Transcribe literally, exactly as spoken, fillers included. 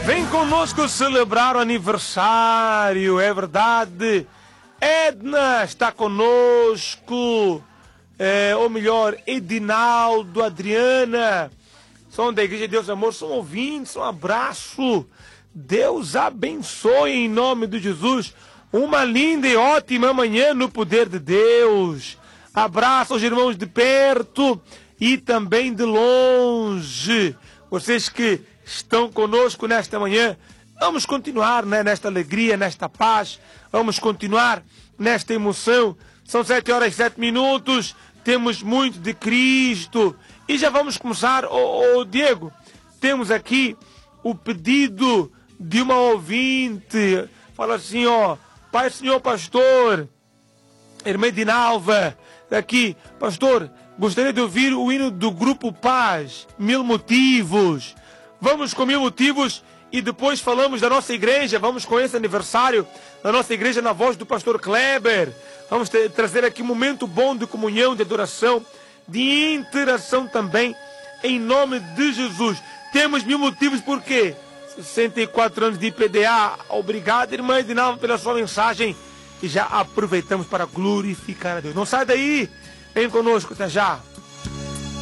Vem conosco celebrar o aniversário, é verdade. Edna está conosco, é, ou melhor, Edinaldo, Adriana, são da Igreja de Deus Amor, são ouvintes, um abraço. Deus abençoe em nome de Jesus. Uma linda e ótima manhã no poder de Deus. Abraço aos irmãos de perto e também de longe. Vocês que estão conosco nesta manhã, vamos continuar, né, nesta alegria, nesta paz. Vamos continuar nesta emoção. São sete horas e sete minutos. Temos muito de Cristo. E já vamos começar. Ô, ô Diego, temos aqui o pedido de uma ouvinte. Fala assim, ó: Pai, Senhor Pastor, irmã Dinalva, aqui, pastor, gostaria de ouvir o hino do Grupo Paz, Mil Motivos. Vamos com Mil Motivos e depois falamos da nossa igreja. Vamos com esse aniversário da nossa igreja na voz do pastor Kleber. Vamos ter, trazer aqui um momento bom de comunhão, de adoração, de interação também, em nome de Jesus. Temos Mil Motivos por quê? sessenta e quatro anos de I P D A. Obrigado, irmã Edinalva, pela sua mensagem. E já aproveitamos para glorificar a Deus. Não sai daí, vem conosco, até já.